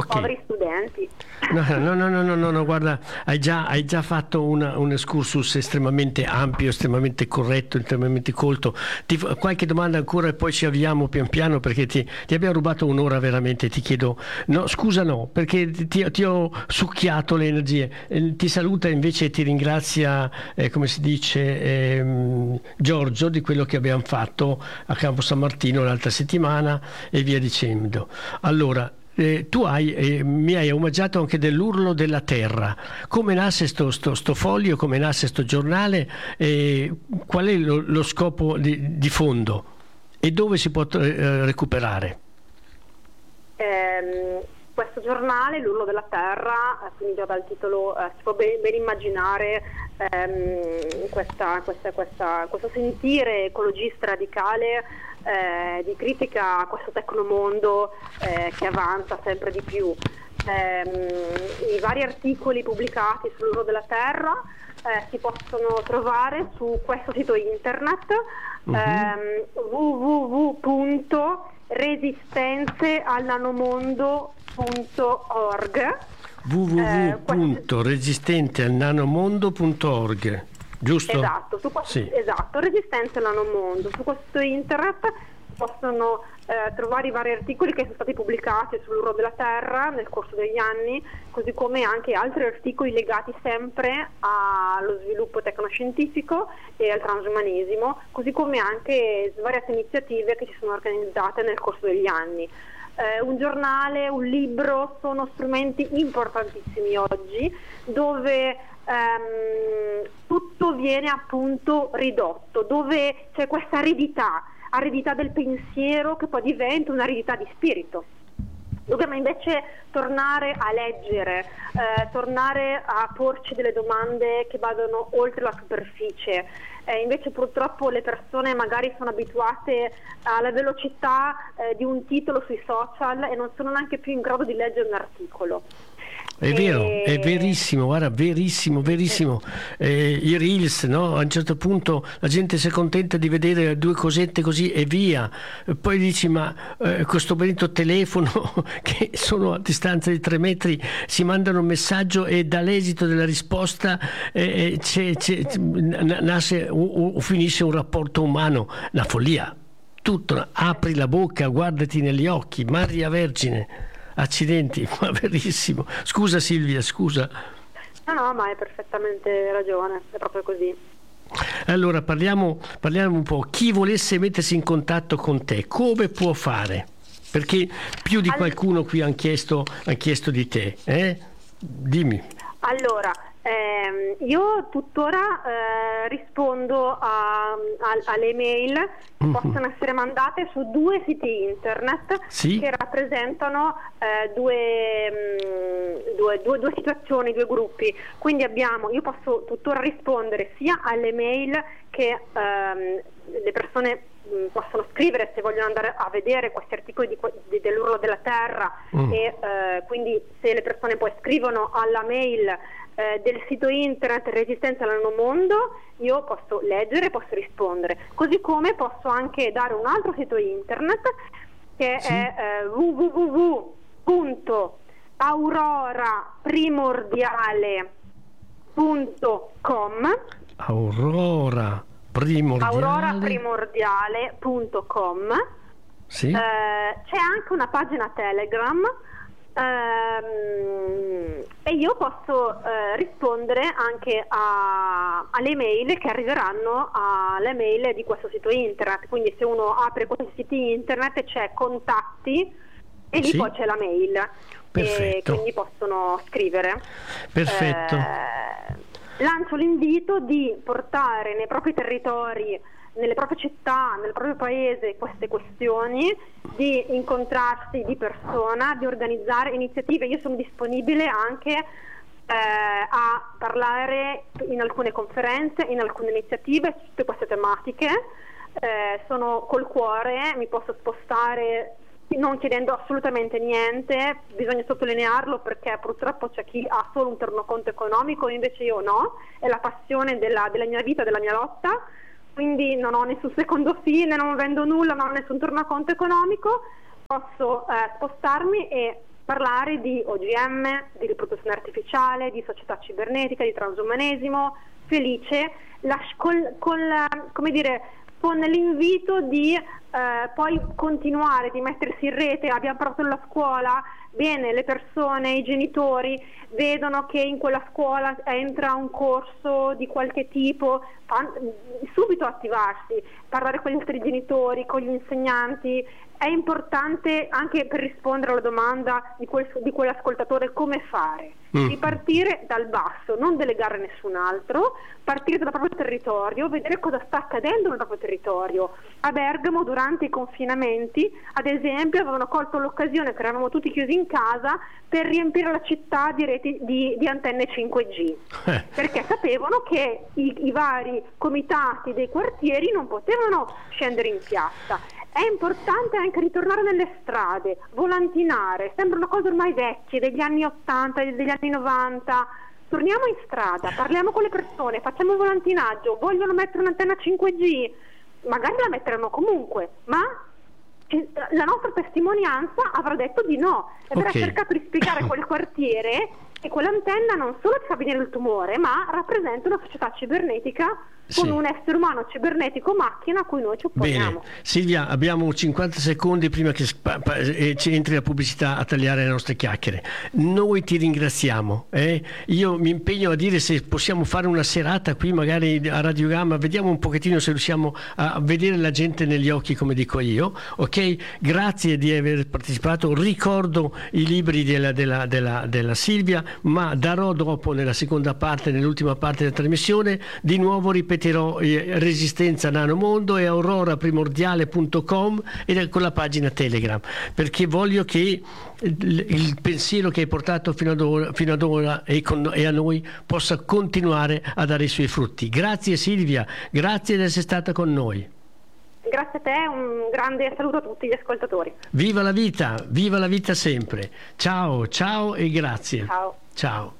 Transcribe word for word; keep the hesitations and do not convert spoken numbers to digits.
okay. poveri studenti. No, no, no, no, no, no, no, guarda, hai già, hai già fatto una, un excursus estremamente ampio, estremamente corretto, estremamente colto. Ti, qualche domanda ancora e poi ci avviamo pian piano, perché ti, ti abbiamo rubato un'ora veramente. Ti chiedo, no, scusa, no, perché ti, ti ho succhiato le energie. Eh, ti saluta invece e ti ringrazia, eh, come si dice, ehm, Giorgio, di quello che abbiamo fatto a Campo San Martino l'altra settimana e via dicendo. Allora, Eh, tu hai, eh, mi hai omaggiato anche dell'Urlo della Terra. Come nasce sto, sto, sto foglio, come nasce sto giornale, eh, qual è lo, lo scopo di, di fondo e dove si può eh, recuperare? Ehm, questo giornale, l'Urlo della Terra, eh, quindi già dal titolo eh, si può ben, ben immaginare ehm, questa, questa, questa, questo sentire ecologista radicale eh, di critica a questo tecnomondo eh, che avanza sempre di più. Ehm, I vari articoli pubblicati sull'Urlo della Terra eh, si possono trovare su questo sito internet uh-huh. ehm, w w w punto resistenzealnanomondo punto org w w w punto resistenzealnanomondo punto org, giusto? Esatto, su questo, sì. esatto, Resistenza al Nanomondo. Su questo internet possono eh, trovare i vari articoli che sono stati pubblicati sull'Urlo della Terra nel corso degli anni, così come anche altri articoli legati sempre allo sviluppo tecnoscientifico e al transumanesimo, così come anche svariate iniziative che si sono organizzate nel corso degli anni. Eh, un giornale, un libro sono strumenti importantissimi oggi, dove ehm, tutto viene appunto ridotto, dove c'è questa aridità, aridità del pensiero che poi diventa un'aridità di spirito. Dobbiamo invece tornare a leggere, eh, tornare a porci delle domande che vadano oltre la superficie. Eh, invece purtroppo le persone magari sono abituate alla velocità eh, di un titolo sui social e non sono neanche più in grado di leggere un articolo. È vero, è verissimo, guarda, verissimo, verissimo. Eh, I reels, no? A un certo punto la gente si accontenta di vedere due cosette così e via. Poi dici, ma eh, questo benedetto telefono che sono a distanza di tre metri, si mandano un messaggio e dall'esito della risposta eh, c'è, c'è, nasce o, o finisce un rapporto umano, una follia. Tutto, apri la bocca, guardati negli occhi, Maria Vergine. Accidenti, ma verissimo. Scusa Silvia, scusa. No, no, ma hai perfettamente ragione, è proprio così. Allora parliamo, parliamo un po'. Chi volesse mettersi in contatto con te, come può fare? Perché più di qualcuno qui ha chiesto, ha chiesto di te, eh? Dimmi. Allora, ehm, io tuttora eh, rispondo a, a, alle email che mm-hmm. possono essere mandate su due siti internet sì? che rappresentano eh, due, mh, due, due, due situazioni, due gruppi. Quindi abbiamo, io posso tuttora rispondere sia alle mail che ehm, le persone mh, possono scrivere se vogliono andare a vedere questi articoli di, di, dell'Urlo della Terra mm. e eh, quindi se le persone poi scrivono alla mail eh, del sito internet Resistenza al Nanomondo, io posso leggere, posso rispondere, così come posso anche dare un altro sito internet che sì. è eh, w w w punto aurora primordiale punto com Aurora primordiale aurora primordiale punto com sì. eh, c'è anche una pagina Telegram ehm, e io posso eh, rispondere anche a, alle mail che arriveranno alle mail di questo sito internet. Quindi se uno apre questi siti internet c'è contatti e lì sì. poi c'è la mail. Perfetto. E quindi possono scrivere. Perfetto. Eh, lancio l'invito di portare nei propri territori, nelle proprie città, nel proprio paese queste questioni, di incontrarsi di persona, di organizzare iniziative. Io sono disponibile anche eh, a parlare in alcune conferenze, in alcune iniziative su tutte queste tematiche. Eh, sono col cuore, mi posso spostare non chiedendo assolutamente niente. Bisogna sottolinearlo perché purtroppo c'è chi ha solo un tornaconto economico, invece io no, è la passione della, della mia vita, della mia lotta, quindi non ho nessun secondo fine, non vendo nulla, non ho nessun tornaconto economico, posso eh, spostarmi e parlare di O G M, di riproduzione artificiale, di società cibernetica, di transumanesimo, felice, la, col, col, come dire, con l'invito di eh, poi continuare, di mettersi in rete. Abbiamo parlato della scuola, bene, le persone, i genitori vedono che in quella scuola entra un corso di qualche tipo, subito attivarsi, parlare con gli altri genitori, con gli insegnanti. È importante anche per rispondere alla domanda di, quel, di quell'ascoltatore come fare, mm. di partire dal basso, non delegare a nessun altro, partire dal proprio territorio, vedere cosa sta accadendo nel proprio territorio. A Bergamo durante i confinamenti, ad esempio, avevano colto l'occasione che eravamo tutti chiusi in casa per riempire la città di reti di, di antenne cinque G, eh. perché sapevano che i, i vari comitati dei quartieri non potevano scendere in piazza. È importante anche ritornare nelle strade, volantinare, sembra una cosa ormai vecchia, degli anni ottanta, degli anni novanta. Torniamo in strada, parliamo con le persone, facciamo volantinaggio, vogliono mettere un'antenna cinque G, magari la metteranno comunque, ma la nostra testimonianza avrà detto di no, e avrà okay. cercato di spiegare a quel quartiere che quell'antenna non solo ti fa venire il tumore, ma rappresenta una società cibernetica con sì. un essere umano cibernetico macchina a cui noi ci opponiamo. Bene, Silvia, abbiamo cinquanta secondi prima che spa- pa- eh, ci entri la pubblicità a tagliare le nostre chiacchiere. Noi ti ringraziamo. Eh? Io mi impegno a dire se possiamo fare una serata qui magari a Radio Gamma, vediamo un pochettino se riusciamo a vedere la gente negli occhi come dico io. Ok? Grazie di aver partecipato. Ricordo i libri della, della, della, della Silvia, ma darò dopo nella seconda parte, nell'ultima parte della trasmissione, di nuovo ripeterò Resistenza Nanomondo e aurora primordiale punto com e con la pagina Telegram, perché voglio che il, il pensiero che hai portato fino ad ora, fino ad ora e, con, e a noi possa continuare a dare i suoi frutti. Grazie Silvia, grazie di essere stata con noi. Grazie a te, un grande saluto a tutti gli ascoltatori. Viva la vita, viva la vita sempre. Ciao, ciao e grazie. Ciao. Ciao.